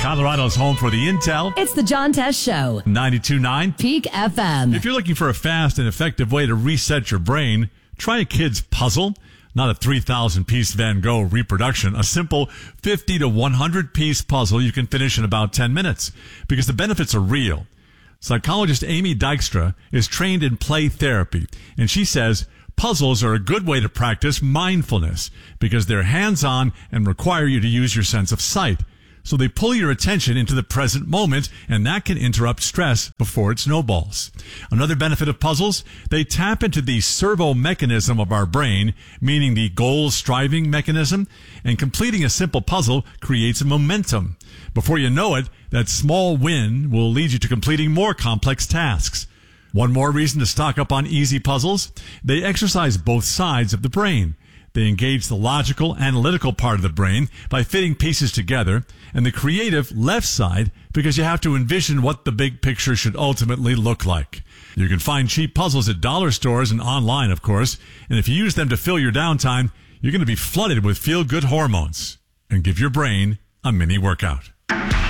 Colorado's home for the Intel. It's the John Test Show. 92.9 Peak FM. If you're looking for a fast and effective way to reset your brain, try a kid's puzzle. Not a 3,000-piece Van Gogh reproduction. A simple 50 to 100-piece puzzle you can finish in about 10 minutes because the benefits are real. Psychologist Amy Dykstra is trained in play therapy, and she says puzzles are a good way to practice mindfulness because they're hands-on and require you to use your sense of sight. So they pull your attention into the present moment, and that can interrupt stress before it snowballs. Another benefit of puzzles, they tap into the servo mechanism of our brain, meaning the goal-striving mechanism, and completing a simple puzzle creates a momentum. Before you know it, that small win will lead you to completing more complex tasks. One more reason to stock up on easy puzzles, they exercise both sides of the brain. They engage the logical, analytical part of the brain by fitting pieces together, and the creative left side because you have to envision what the big picture should ultimately look like. You can find cheap puzzles at dollar stores and online, of course, and if you use them to fill your downtime, you're going to be flooded with feel-good hormones and give your brain a mini workout.